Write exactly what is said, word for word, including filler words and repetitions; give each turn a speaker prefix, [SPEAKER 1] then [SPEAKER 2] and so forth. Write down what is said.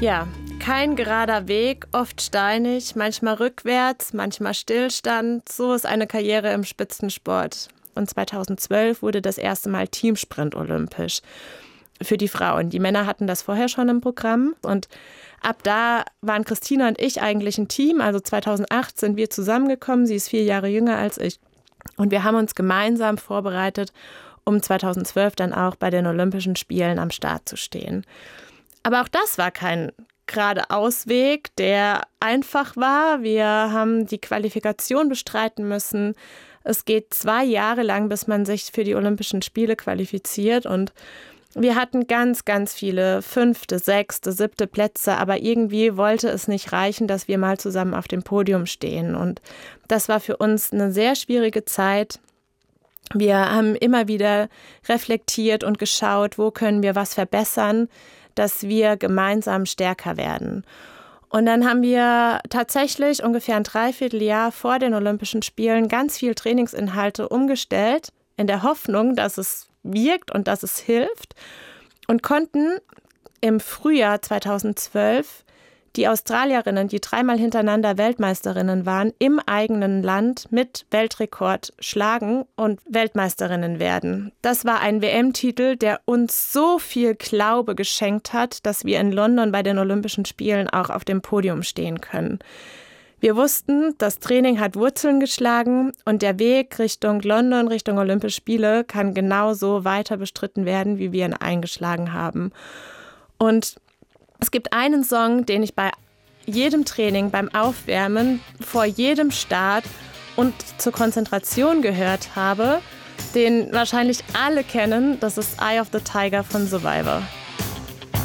[SPEAKER 1] Ja, kein gerader Weg, oft steinig, manchmal rückwärts, manchmal Stillstand. So ist eine Karriere im Spitzensport. Und zweitausendzwölf wurde das erste Mal Teamsprint olympisch für die Frauen. Die Männer hatten das vorher schon im Programm. Und ab da waren Christina und ich eigentlich ein Team. Also zweitausendacht sind wir zusammengekommen. Sie ist vier Jahre jünger als ich. Und wir haben uns gemeinsam vorbereitet, um zweitausendzwölf dann auch bei den Olympischen Spielen am Start zu stehen. Aber auch das war kein gerader Ausweg, der einfach war. Wir haben die Qualifikation bestreiten müssen. Es geht zwei Jahre lang, bis man sich für die Olympischen Spiele qualifiziert. Und wir hatten ganz, ganz viele fünfte, sechste, siebte Plätze. Aber irgendwie wollte es nicht reichen, dass wir mal zusammen auf dem Podium stehen. Und das war für uns eine sehr schwierige Zeit. Wir haben immer wieder reflektiert und geschaut, wo können wir was verbessern, dass wir gemeinsam stärker werden. Und dann haben wir tatsächlich ungefähr ein Dreivierteljahr vor den Olympischen Spielen ganz viel Trainingsinhalte umgestellt, in der Hoffnung, dass es wirkt und dass es hilft. Und konnten im Frühjahr zweitausendzwölf die Australierinnen, die dreimal hintereinander Weltmeisterinnen waren, im eigenen Land mit Weltrekord schlagen und Weltmeisterinnen werden. Das war ein W M-Titel, der uns so viel Glaube geschenkt hat, dass wir in London bei den Olympischen Spielen auch auf dem Podium stehen können. Wir wussten, das Training hat Wurzeln geschlagen und der Weg Richtung London, Richtung Olympische Spiele kann genauso weiter bestritten werden, wie wir ihn eingeschlagen haben. Und es gibt einen Song, den ich bei jedem Training, beim Aufwärmen, vor jedem Start und zur Konzentration gehört habe, den wahrscheinlich alle kennen. Das ist Eye of the Tiger von Survivor.